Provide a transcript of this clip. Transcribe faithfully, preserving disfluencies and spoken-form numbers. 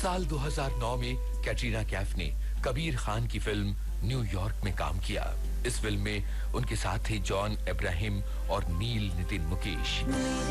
साल दो हज़ार नौ में कैटरीना कैफ ने कबीर खान की फिल्म न्यूयॉर्क में काम किया। इस फिल्म में उनके साथ थे जॉन इब्राहिम और नील नितिन मुकेश।